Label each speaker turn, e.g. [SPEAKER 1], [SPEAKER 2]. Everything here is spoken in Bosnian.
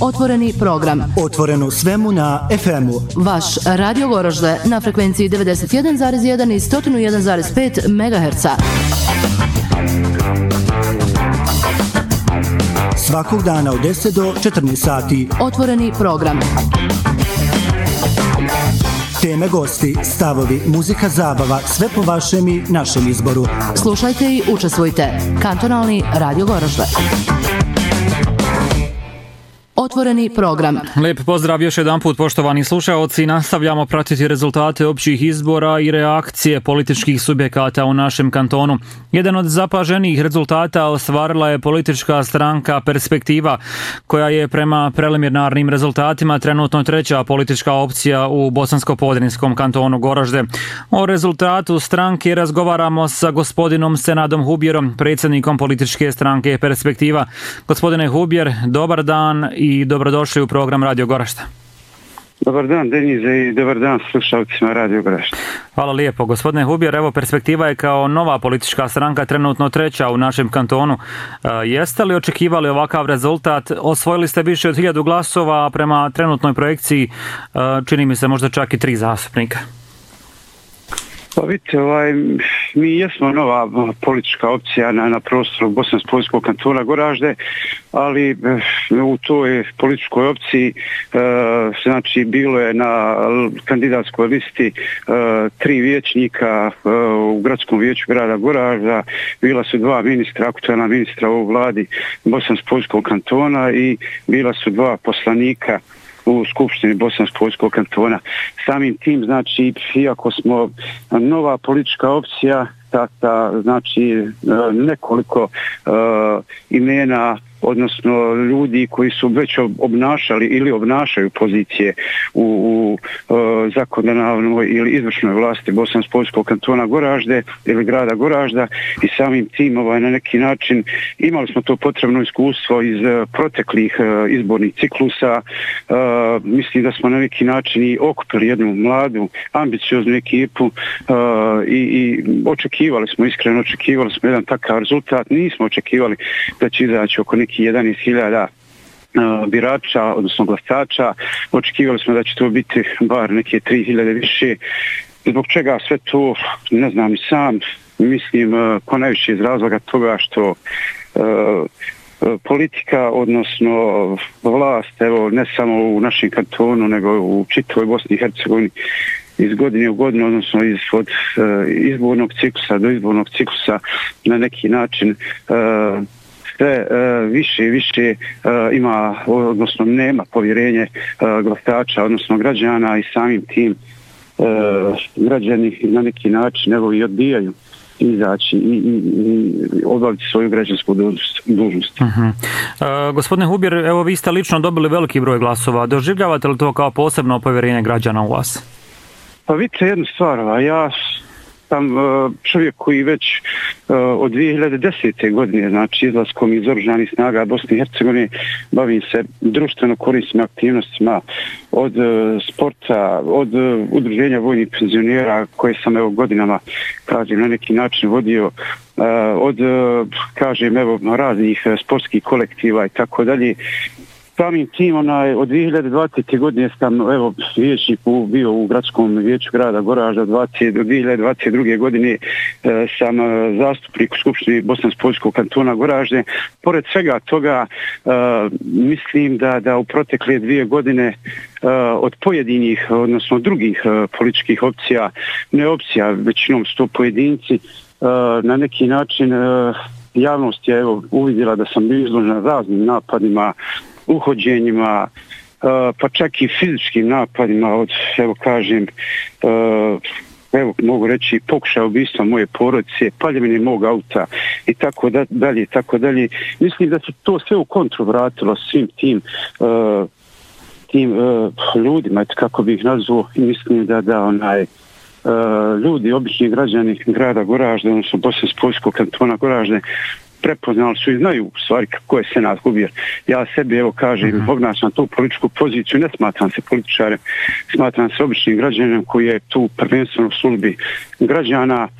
[SPEAKER 1] Otvoreni program.
[SPEAKER 2] Otvoreno svemu na FM-u.
[SPEAKER 1] Vaš Radio Goražde na frekvenciji 91,1 i 101,5 MHz.
[SPEAKER 2] Svakog dana od 10 do 14 sati.
[SPEAKER 1] Otvoreni program.
[SPEAKER 2] Teme, gosti, stavovi, muzika, zabava, sve po vašem i našem izboru.
[SPEAKER 1] Slušajte i učestvujte. Kantonalni Radio Goražde. Otvoreni program.
[SPEAKER 3] Lijep pozdrav još jedan put, poštovani slušaoci. Nastavljamo pratiti rezultate općih izbora i reakcije političkih subjekata u našem kantonu. Jedan od zapaženijih rezultata ostvarila je politička stranka Perspektiva, koja je prema preliminarnim rezultatima trenutno treća politička opcija u Bosansko-Podrinjskom kantonu Goražde. O rezultatu stranke razgovaramo sa gospodinom Senadom Hubjerom, predsjednikom političke stranke Perspektiva. Gospodine Hubjer, dobar dan i dobrodošli u program Radio Goražde.
[SPEAKER 4] Dobar dan, Denize, i dobar dan slušalcima Radio Goražde.
[SPEAKER 3] Hvala lijepo. Gospodine Hubjer, evo, Perspektiva je kao nova politička stranka trenutno treća u našem kantonu. Jeste li očekivali ovakav rezultat? Osvojili ste više od 1000 glasova, a prema trenutnoj projekciji čini mi se možda čak i 3 zastupnika.
[SPEAKER 4] Pa vidite, mi jesmo nova politička opcija na prostoru Bosansko-Podrinjskog kantona Goražde, ali u toj političkoj opciji znači bilo je na kandidatskoj listi 3 vijećnika u gradskom vijeću grada Goražda, bila su 2 ministra, aktualna ministra u vladi Bosansko-Podrinjskog kantona i bila su 2 poslanika u Skupštini Bosansko-Podrinjskog kantona. Samim tim, znači, iako smo nova politička opcija, znači nekoliko imena, odnosno ljudi koji su već obnašali ili obnašaju pozicije u zakonodavnoj ili izvršnoj vlasti Bosansko-Podrinjskog kantona Goražde ili grada Goražda, i samim tim na neki način imali smo to potrebno iskustvo iz proteklih izbornih ciklusa. Mislim da smo na neki način i okupili jednu mladu, ambicioznu ekipu i iskreno očekivali smo jedan takav rezultat. Nismo očekivali da će izaći oko 11.000 birača, odnosno glasača. Očekivali smo da će to biti bar neke 3.000 više. Zbog čega sve to, ne znam i sam, mislim ponajviše iz razloga toga što politika, odnosno vlast, evo, ne samo u našem kantonu, nego u čitavoj Bosni i Hercegovini, iz godine u godinu, odnosno od izbornog ciklusa do izbornog ciklusa, na neki način sve više i više ima, odnosno nema povjerenje glasača, odnosno građana, i samim tim građani na neki način evo i odbijaju izaći i obaviti svoju građansku dužnost.
[SPEAKER 3] Gospodine Hubjer, evo, vi ste lično dobili veliki broj glasova. Doživljavate li to kao posebno povjerenje građana u vas?
[SPEAKER 4] Pa vidite jednu stvar, ja sam čovjek koji već od 2010. godine, znači izlaskom iz Oružanih snaga Bosne i Hercegovine, bavim se društveno korisnim aktivnostima, od sporta, od udruženja vojnih penzionera koje sam evo godinama, kažem, na neki način vodio, od, kažem, evo, raznih sportskih kolektiva i tako dalje. Samim tim, od 2020. godine sam evo vijećnik bio u gradskom vijeću grada Goražda, do 2022. godine sam zastupnik u Skupštini Bosansko-Podrinjskog kantona Goražde. Pored svega toga, mislim da u protekle 2 godine od pojedinih, odnosno drugih političkih opcija, ne opcija, većinom su to pojedinci, na neki način javnost je evo uvidjela da sam bio izložen raznim napadima, uhođenjima, pa čak i fizičkim napadima od, evo kažem, evo mogu reći, pokušaj ubistva moje porodice, paljevine mog auta i tako dalje, tako dalje. Mislim da se to sve u kontru vratilo svim tim ljudima, kako bih ih nazvao, i mislim da ljudi, obični građani grada Goražde, odnosno Bosansko-Podrinjskog kantona Goražde, prepoznali su i znaju u stvari kako je Senad Hubjer. Ja sebi, evo kažem, obnašam tu političku poziciju, ne smatram se političarem, smatram se običnim građanom koji je tu prvenstveno u službi građana.